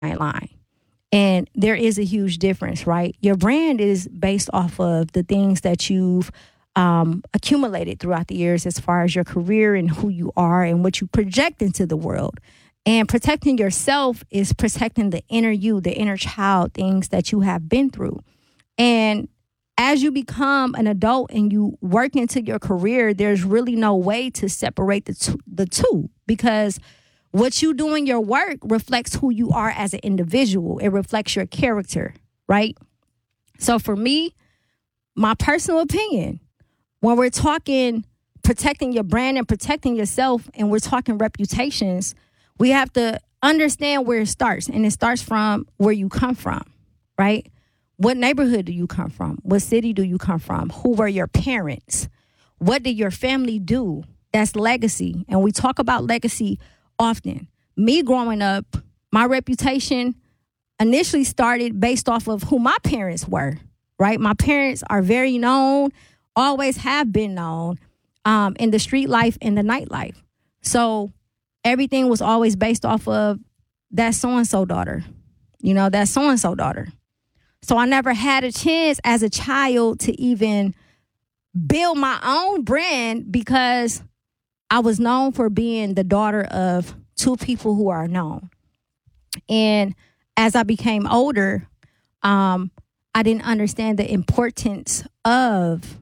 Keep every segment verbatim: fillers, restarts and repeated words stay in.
line. And there is a huge difference, right? Your brand is based off of the things that you've um, accumulated throughout the years as far as your career and who you are and what you project into the world. And protecting yourself is protecting the inner you, the inner child, things that you have been through. And as you become an adult and you work into your career, there's really no way to separate the two, the two because what you do in your work reflects who you are as an individual. It reflects your character, right? So for me, my personal opinion, when we're talking protecting your brand and protecting yourself and we're talking reputations, we have to understand where it starts. And it starts from where you come from, right? What neighborhood do you come from? What city do you come from? Who were your parents? What did your family do? That's legacy. And we talk about legacy often. Me growing up, my reputation initially started based off of who my parents were, right? My parents are very known, always have been known um, in the street life and the nightlife. So everything was always based off of that so-and-so daughter, you know, that so-and-so daughter. So I never had a chance as a child to even build my own brand because I was known for being the daughter of two people who are known. And as I became older, um, I didn't understand the importance of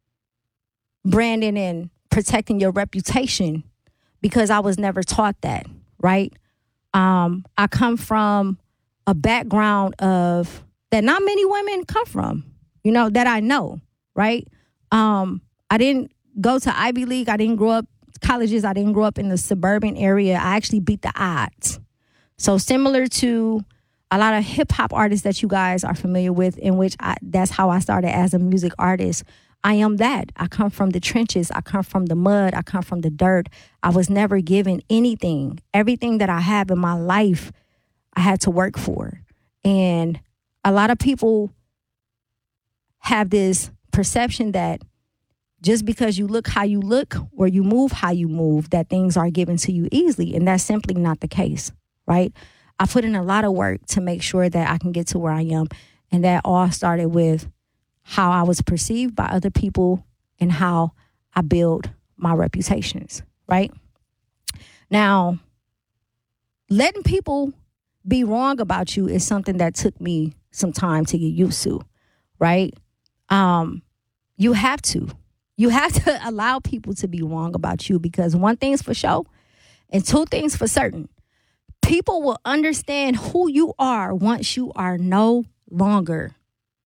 branding and protecting your reputation because I was never taught that, right? Um, I come from a background of that not many women come from, you know, that I know, right? Um, I didn't go to Ivy League. I didn't grow up colleges. I didn't grow up in the suburban area. I actually beat the odds. So similar to a lot of hip hop artists that you guys are familiar with, in which I, that's how I started as a music artist. I am that. I come from the trenches. I come from the mud. I come from the dirt. I was never given anything. Everything that I have in my life, I had to work for. And a lot of people have this perception that just because you look how you look or you move how you move, that things are given to you easily. And that's simply not the case, right? I put in a lot of work to make sure that I can get to where I am. And that all started with how I was perceived by other people and how I build my reputations, right? Now, letting people be wrong about you is something that took me some time to get used to, right? Um, you have to. You have to allow people to be wrong about you because one thing's for sure and two things for certain. People will understand who you are once you are no longer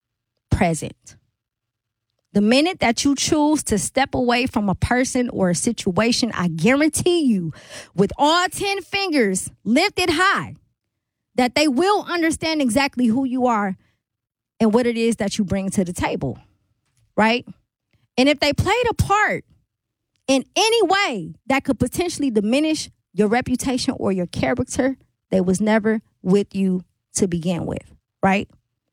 present. The minute that you choose to step away from a person or a situation, I guarantee you, with all ten fingers lifted high, that they will understand exactly who you are and what it is that you bring to the table, right? And if they played a part in any way that could potentially diminish your reputation or your character, they was never with you to begin with, right?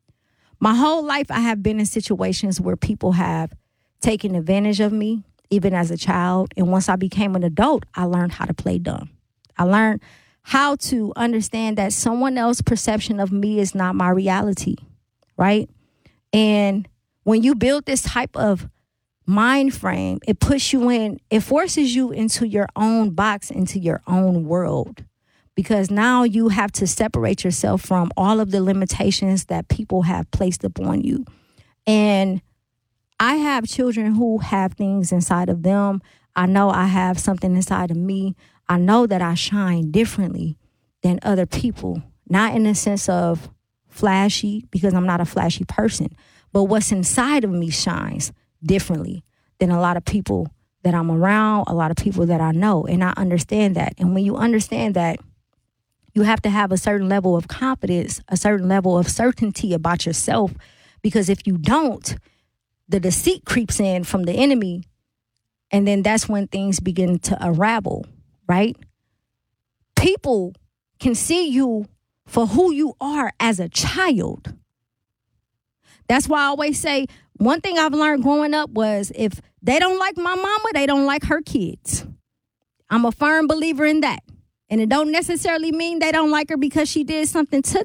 My whole life, I have been in situations where people have taken advantage of me, even as a child. And once I became an adult, I learned how to play dumb. I learned how to understand that someone else's perception of me is not my reality, right? And when you build this type of mind frame, it puts you in, it forces you into your own box, into your own world. Because now you have to separate yourself from all of the limitations that people have placed upon you. And I have children who have things inside of them. I know I have something inside of me. I know that I shine differently than other people. Not in the sense of flashy, because I'm not a flashy person. But what's inside of me shines differently than a lot of people that I'm around, a lot of people that I know. And I understand that. And when you understand that, you have to have a certain level of confidence, a certain level of certainty about yourself. Because if you don't, the deceit creeps in from the enemy. And then that's when things begin to unravel, right? People can see you for who you are as a child. That's why I always say, one thing I've learned growing up was if they don't like my mama, they don't like her kids. I'm a firm believer in that. And it don't necessarily mean they don't like her because she did something to